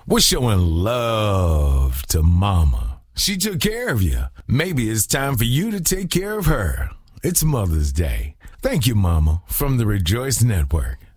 We're showing love to Mama. She took care of you. Maybe it's time for you to take care of her. It's Mother's Day. Thank you, Mama, from the Rejoice Network.